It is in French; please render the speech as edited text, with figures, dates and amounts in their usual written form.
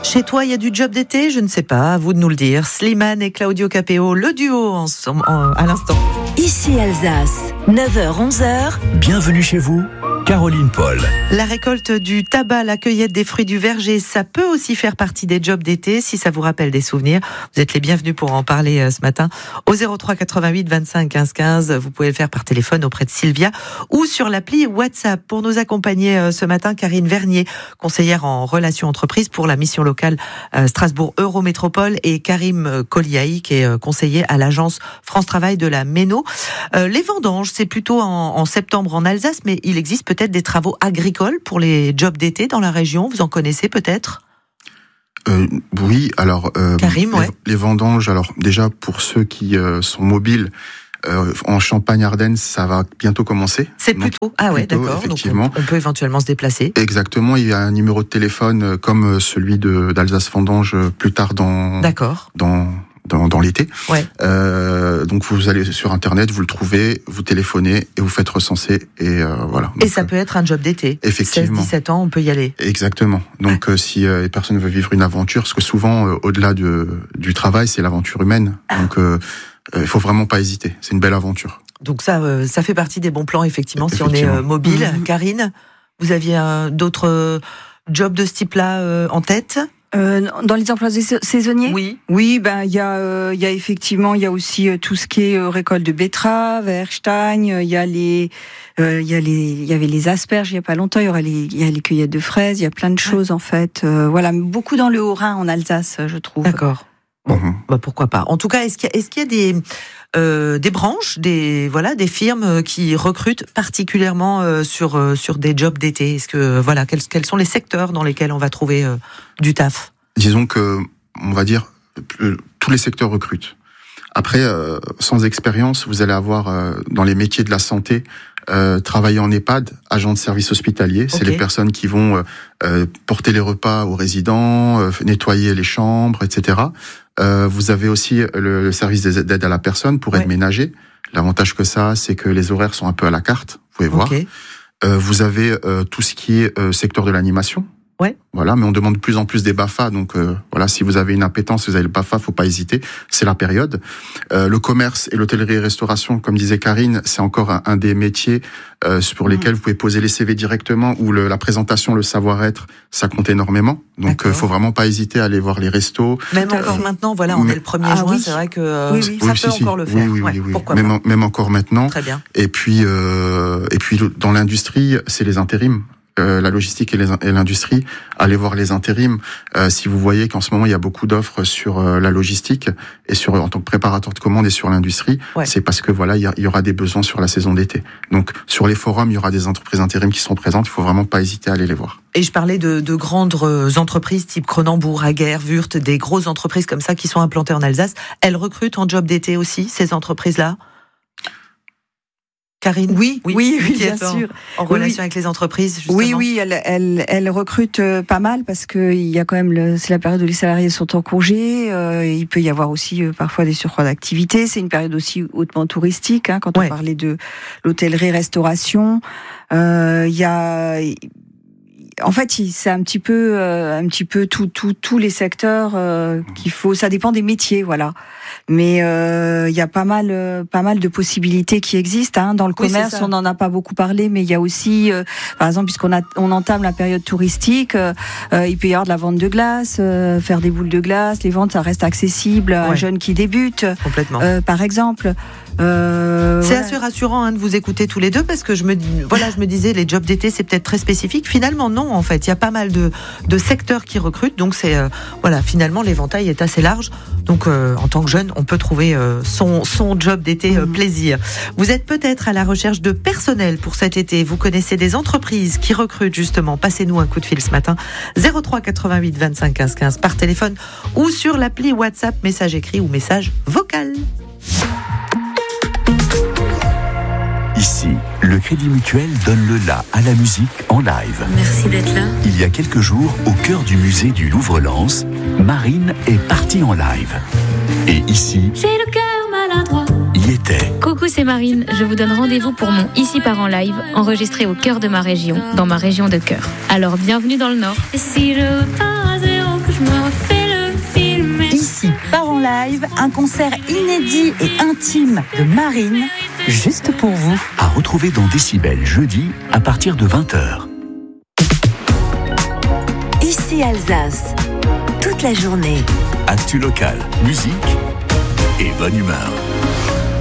Chez toi, il y a du job d'été? Je ne sais pas, à vous de nous le dire. Slimane et Claudio Capéo, le duo à l'instant. Ici Alsace, 9h-11h. Bienvenue chez vous, Caroline Paul. La récolte du tabac, la cueillette des fruits du verger, ça peut aussi faire partie des jobs d'été, si ça vous rappelle des souvenirs. Vous êtes les bienvenus pour en parler ce matin. Au 03 88 25 15 15, vous pouvez le faire par téléphone auprès de Sylvia ou sur l'appli WhatsApp. Pour nous accompagner ce matin, Karine Vernier, conseillère en relations entreprises pour la mission locale Strasbourg Eurométropole, et Karim Koliaï, qui est conseiller à l'agence France Travail de la Méno. Les vendanges, c'est plutôt en septembre en Alsace, mais il existe peut-être des travaux agricoles pour les jobs d'été dans la région. Vous en connaissez peut-être ? Oui, alors Karim, les vendanges, alors déjà pour ceux qui sont mobiles, en Champagne-Ardenne, ça va bientôt commencer. C'est plutôt, d'accord. Effectivement. Donc on peut éventuellement se déplacer. Exactement, il y a un numéro de téléphone comme celui d'Alsace Vendange plus tard dans l'été. Ouais. Donc vous allez sur Internet, vous le trouvez, vous téléphonez et vous faites recenser et voilà. Et donc, ça peut être un job d'été. Effectivement. 16-17 ans, on peut y aller. Exactement. Donc si les personnes veulent vivre une aventure, parce que souvent au-delà du travail, c'est l'aventure humaine. Donc il faut vraiment pas hésiter. C'est une belle aventure. Donc ça fait partie des bons plans effectivement. Si on est mobile. Karine, vous aviez d'autres jobs de ce type-là en tête? Dans les emplois saisonniers? Oui, ben il y a effectivement, il y a aussi tout ce qui est récolte de betteraves, Erstein, il y avait les asperges il y a pas longtemps, il y a les cueillettes de fraises, il y a plein de choses en fait. Voilà, beaucoup dans le Haut-Rhin en Alsace, je trouve. D'accord. Bon, pourquoi pas. En tout cas, est-ce qu'il y a des branches, des firmes qui recrutent particulièrement sur des jobs d'été? Est-ce que quels sont les secteurs dans lesquels on va trouver du taf? Disons que on va dire tous les secteurs recrutent. Après, sans expérience, vous allez avoir dans les métiers de la santé travailler en EHPAD, agent de service hospitalier. C'est les personnes qui vont porter les repas aux résidents, nettoyer les chambres, etc. Vous avez aussi le service d'aide à la personne pour aide ménager. L'avantage que ça, c'est que les horaires sont un peu à la carte, vous pouvez voir. Vous avez tout ce qui est secteur de l'animation. Ouais. Voilà, mais on demande de plus en plus des BAFA, donc voilà, si vous avez une appétence, si vous avez le BAFA, faut pas hésiter, c'est la période. Le commerce et l'hôtellerie-restauration, comme disait Karine, c'est encore un des métiers pour lesquels vous pouvez poser les CV directement, où la présentation, le savoir-être, ça compte énormément. Donc faut vraiment pas hésiter à aller voir les restos. Même encore maintenant, on est le 1er juin, c'est vrai que ça peut encore le faire. Oui. Pourquoi même encore maintenant. Très bien. Et puis dans l'industrie, c'est les intérims. La logistique et l'industrie, allez voir les intérims. Si vous voyez qu'en ce moment il y a beaucoup d'offres sur la logistique et en tant que préparateur de commandes et sur l'industrie, c'est parce que il y aura des besoins sur la saison d'été. Donc sur les forums, il y aura des entreprises intérim qui seront présentes. Il faut vraiment pas hésiter à aller les voir. Et je parlais de grandes entreprises type Cronenbourg, Haguer, Wurth, des grosses entreprises comme ça qui sont implantées en Alsace. Elles recrutent en job d'été aussi, ces entreprises-là? Karine, oui, bien sûr. En relation avec les entreprises, justement. Oui, elle recrute pas mal parce que il y a quand même c'est la période où les salariés sont en congé. Il peut y avoir aussi parfois des surcroîts d'activité. C'est une période aussi hautement touristique, quand on parlait de l'hôtellerie-restauration. En fait, c'est un petit peu tous les secteurs qu'il faut. Ça dépend des métiers, voilà. Mais il y a pas mal de possibilités qui existent. Dans le commerce, on n'en a pas beaucoup parlé, mais il y a aussi, par exemple, on entame la période touristique, il peut y avoir de la vente de glace, faire des boules de glace. Les ventes, ça reste accessible à un jeune qui débute. Complètement. Par exemple. C'est assez rassurant de vous écouter tous les deux, parce que je me disais, les jobs d'été c'est peut-être très spécifique. Finalement non, en fait il y a pas mal de secteurs qui recrutent, donc c'est finalement l'éventail est assez large, donc en tant que jeune on peut trouver son job d'été plaisir. Vous êtes peut-être à la recherche de personnel pour cet été, vous connaissez des entreprises qui recrutent justement, passez-nous un coup de fil ce matin, 03 88 25 15 15 par téléphone ou sur l'appli WhatsApp, message écrit ou message vocal. Ici, le Crédit Mutuel donne le la à la musique en live. Merci d'être là. Il y a quelques jours, au cœur du musée du Louvre-Lens, Marine est partie en live. Et ici, j'ai le cœur maladroit. Y était. Coucou, c'est Marine. Je vous donne rendez-vous pour mon Ici part en live, enregistré au cœur de ma région, dans ma région de cœur. Alors bienvenue dans le Nord. Et si je pas à zéro, que je me en live, un concert inédit et intime de Marine, juste pour vous. À retrouver dans Décibel jeudi à partir de 20h. Ici Alsace, toute la journée. Actu local, musique et bonne humeur.